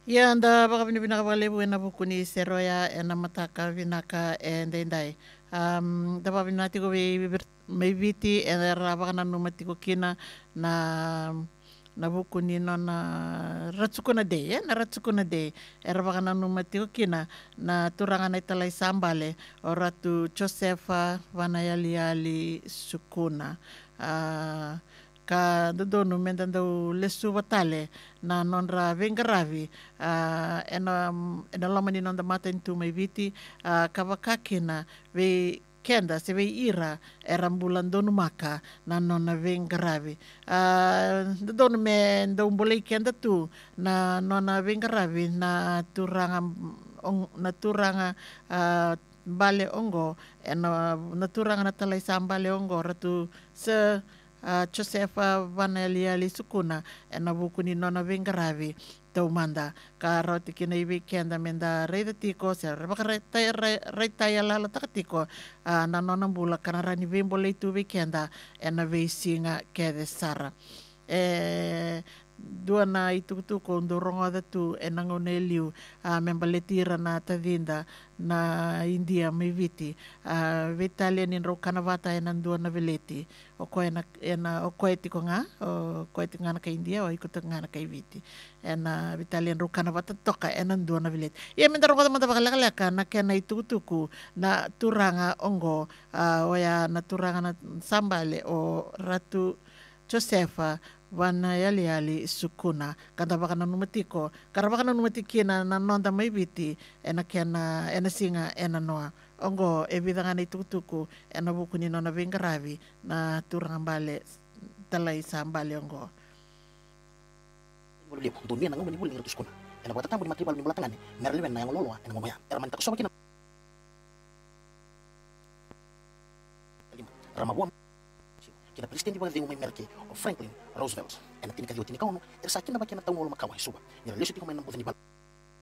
Ia anda baka binibina wale buena bukuni seroya ena mataka vinaka endendai. Da ba binati ko may viti era baka na numati ko kina na bukuni no na ratsukuna day na ratsukuna day era baka na numati ko kina na turanga na italay sambale o ratu Josefa vanayali sukuna. Ka dodono menda do lesu watale na nonra vengaravi ena lamani non da mata intu mai viti kavakakina ve kenda se ve ira era bulan donu maka na nona vengaravi dodono me ndo bolei kenda tu na nona vengaravi na turanga bale ongo na turanga na talay sa bale ongo ratu se Josefa vanaliali sukuna ena buku ni nona vengaravi tau manda ka roti kina iwi kenda menda reida tiko se baka reitaya lala taka tiko na nona bula kana rani vembole itu kenda ena veisinga kede sara dua na itu ko dorongo da tu enangone liu membaletira na tadinda na India mai viti vitalia nin ro kanavata enan dua na veleti o ko ena o ko etiko nga o ko etiko nga ka India o ikuto nga ka viti ena vitalia ro kanavata toka enan dua na veleti ia mendaro ko mata bakalaka na kena itu tuku na turanga ongo o ya na turanga na sambale o ratu Josefa wana yali sukuna kada baka na numatiko kada baka na numatikina na nonda mai viti ena kena ena singa ena noa ongo e vidanga ni tukutuku ena buku ni nona vengaravi na turang bale talay sa bale ongo Boleh dunia nang boleh ngerti skuna ena buat tamu di matribal ni bulatangane merli wen na yang lolo ena ngomaya era man takuso kina ramabuam kina presidente di bang umay merke o Franklin Roosevelt ena tinika yo tinika ono era sakina bakina tamu lo makawa suba ina leso tiko may nang butan